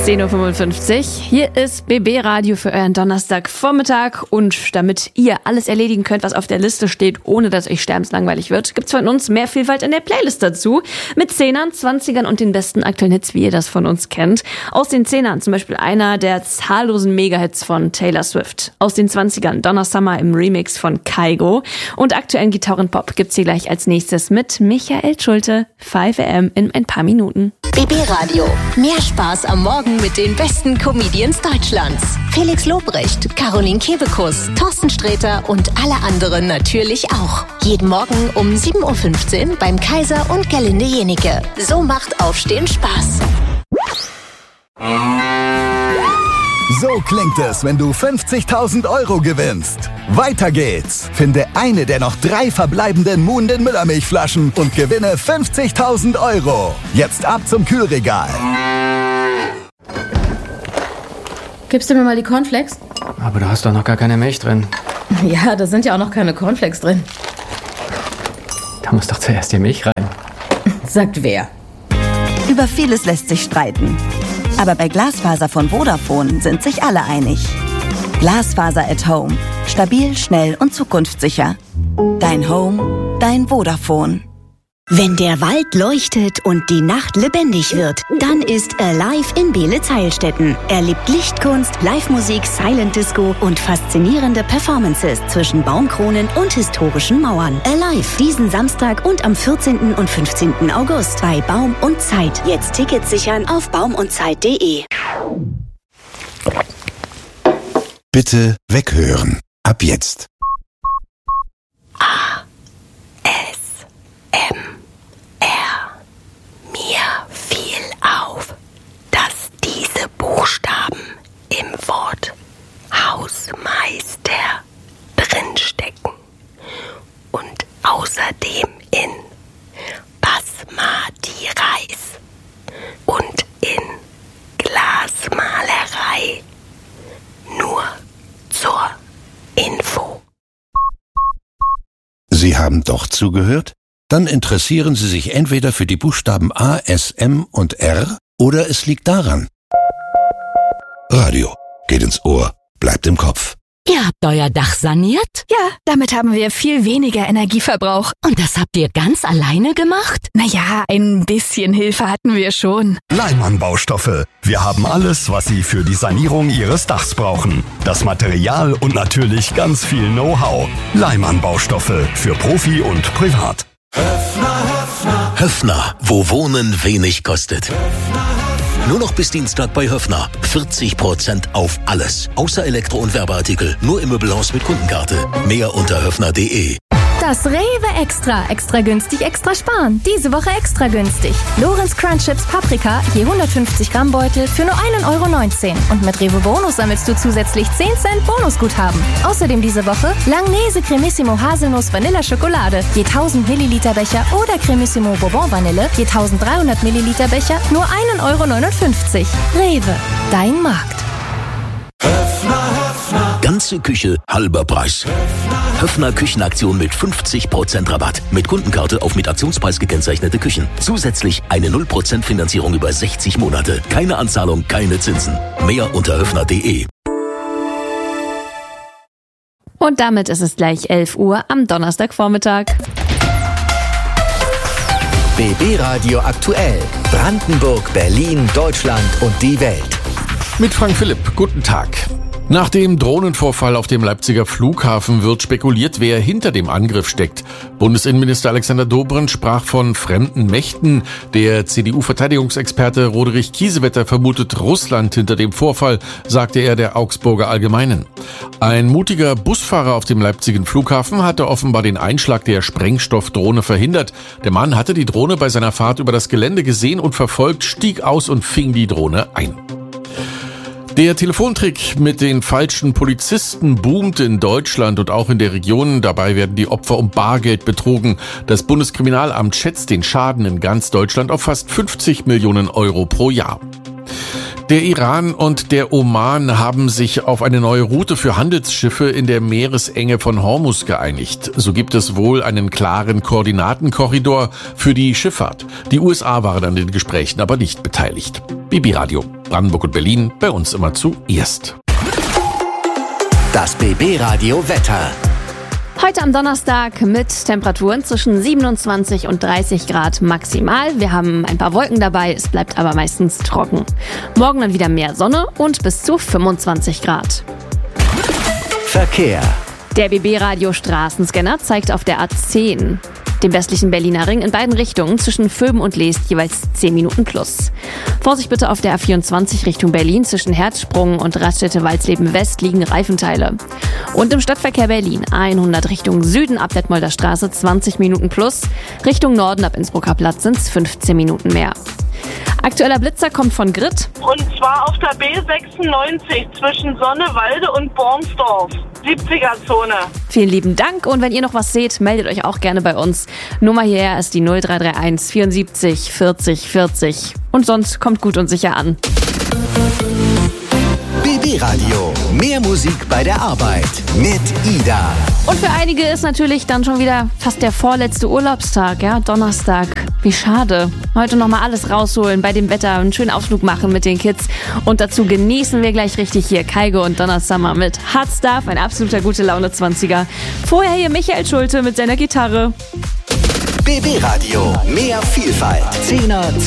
10.55 Uhr. Hier ist BB Radio für euren Donnerstagvormittag. Und damit ihr alles erledigen könnt, was auf der Liste steht, ohne dass euch sterbenslangweilig wird, gibt's von uns mehr Vielfalt in der Playlist dazu. Mit 10ern, 20ern und den besten aktuellen Hits, wie ihr das von uns kennt. Aus den 10ern zum Beispiel einer der zahllosen Megahits von Taylor Swift. Aus den 20ern Donna Summer im Remix von Kygo. Und aktuellen Gitarrenpop gibt's hier gleich als nächstes mit Michael Schulte. 5 AM in ein paar Minuten. BB Radio. Mehr Spaß am Morgen mit den besten Comedians Deutschlands. Felix Lobrecht, Caroline Kebekus, Thorsten Sträter und alle anderen natürlich auch. Jeden Morgen um 7.15 Uhr beim Kaiser und Gerlinde Jenike. So macht Aufstehen Spaß. So klingt es, wenn du 50.000 Euro gewinnst. Weiter geht's. Finde eine der noch 3 verbleibenden Muhnden Müllermilchflaschen und gewinne 50.000 Euro. Jetzt ab zum Kühlregal. Gibst du mir mal die Cornflakes? Aber da hast doch noch gar keine Milch drin. Ja, da sind ja auch noch keine Cornflakes drin. Da muss doch zuerst die Milch rein. Sagt wer? Über vieles lässt sich streiten. Aber bei Glasfaser von Vodafone sind sich alle einig. Glasfaser at Home. Stabil, schnell und zukunftssicher. Dein Home, dein Vodafone. Wenn der Wald leuchtet und die Nacht lebendig wird, dann ist Alive in Beelitz-Heilstätten. Erlebt Lichtkunst, Live-Musik, Silent Disco und faszinierende Performances zwischen Baumkronen und historischen Mauern. Alive diesen Samstag und am 14. und 15. August bei Baum und Zeit. Jetzt Tickets sichern auf baumundzeit.de. Bitte weghören. Ab jetzt. Mir fiel auf, dass diese Buchstaben im Wort Hausmeister drinstecken und außerdem in Basmati Reis und in Glasmalerei. Nur zur Info. Sie haben doch zugehört? Dann interessieren Sie sich entweder für die Buchstaben A, S, M und R oder es liegt daran. Radio geht ins Ohr, bleibt im Kopf. Ihr habt euer Dach saniert? Ja, damit haben wir viel weniger Energieverbrauch. Und das habt ihr ganz alleine gemacht? Naja, ein bisschen Hilfe hatten wir schon. Leimann Baustoffe. Wir haben alles, was Sie für die Sanierung Ihres Dachs brauchen. Das Material und natürlich ganz viel Know-how. Leimann Baustoffe für Profi und Privat. Höffner, wo Wohnen wenig kostet. Nur noch bis Dienstag bei Höffner. 40% auf alles. Außer Elektro- und Werbeartikel. Nur im Möbelhaus mit Kundenkarte. Mehr unter höffner.de. Das Rewe Extra. Extra günstig, extra sparen. Diese Woche extra günstig. Lorenz Crunch Chips Paprika, je 150 Gramm Beutel für nur 1,19 €. Und mit Rewe Bonus sammelst du zusätzlich 10 Cent Bonusguthaben. Außerdem diese Woche Langnese Cremissimo Haselnuss Vanilla Schokolade, je 1000 Milliliter Becher oder Cremissimo Bourbon Vanille, je 1300 Milliliter Becher, nur 1,59 €. Rewe, dein Markt. Ganze Küche, halber Preis. Höffner Küchenaktion mit 50% Rabatt. Mit Kundenkarte auf mit Aktionspreis gekennzeichnete Küchen. Zusätzlich eine 0% Finanzierung über 60 Monate. Keine Anzahlung, keine Zinsen. Mehr unter höffner.de. Und damit ist es gleich 11 Uhr am Donnerstagvormittag. BB Radio aktuell. Brandenburg, Berlin, Deutschland und die Welt. Mit Frank Philipp, guten Tag. Nach dem Drohnenvorfall auf dem Leipziger Flughafen wird spekuliert, wer hinter dem Angriff steckt. Bundesinnenminister Alexander Dobrindt sprach von fremden Mächten. Der CDU-Verteidigungsexperte Roderich Kiesewetter vermutet Russland hinter dem Vorfall, sagte er der Augsburger Allgemeinen. Ein mutiger Busfahrer auf dem Leipziger Flughafen hatte offenbar den Einschlag der Sprengstoffdrohne verhindert. Der Mann hatte die Drohne bei seiner Fahrt über das Gelände gesehen und verfolgt, stieg aus und fing die Drohne ein. Der Telefontrick mit den falschen Polizisten boomt in Deutschland und auch in der Region. Dabei werden die Opfer um Bargeld betrogen. Das Bundeskriminalamt schätzt den Schaden in ganz Deutschland auf fast 50 Millionen Euro pro Jahr. Der Iran und der Oman haben sich auf eine neue Route für Handelsschiffe in der Meeresenge von Hormuz geeinigt. So gibt es wohl einen klaren Koordinatenkorridor für die Schifffahrt. Die USA waren an den Gesprächen aber nicht beteiligt. BB Radio. Brandenburg und Berlin, bei uns immer zuerst. Das BB Radio Wetter. Heute am Donnerstag mit Temperaturen zwischen 27 und 30 Grad maximal. Wir haben ein paar Wolken dabei, es bleibt aber meistens trocken. Morgen dann wieder mehr Sonne und bis zu 25 Grad. Verkehr. Der BB-Radio-Straßenscanner zeigt auf der A10, dem westlichen Berliner Ring, in beiden Richtungen zwischen Vöben und Leest jeweils 10 Minuten plus. Vorsicht bitte auf der A24 Richtung Berlin, zwischen Herzsprung und Raststätte-Walsleben West liegen Reifenteile. Und im Stadtverkehr Berlin 100 Richtung Süden ab Detmolder Straße 20 Minuten plus, Richtung Norden ab Innsbrucker Platz sind es 15 Minuten mehr. Aktueller Blitzer kommt von Grit. Und zwar auf der B96 zwischen Sonnewalde und Bornsdorf. 70er-Zone. Vielen lieben Dank und wenn ihr noch was seht, meldet euch auch gerne bei uns. Nummer hierher ist die 0331 74 40 40. Und sonst kommt gut und sicher an. BB Radio. Mehr Musik bei der Arbeit mit Ida. Und für einige ist natürlich dann schon wieder fast der vorletzte Urlaubstag, ja, Donnerstag. Wie schade. Heute nochmal alles rausholen, bei dem Wetter einen schönen Ausflug machen mit den Kids. Und dazu genießen wir gleich richtig hier Kaigo und Donna Summer mit Hard Stuff, ein absoluter gute Laune 20er. Vorher hier Michael Schulte mit seiner Gitarre. BB Radio. Mehr Vielfalt. 10er,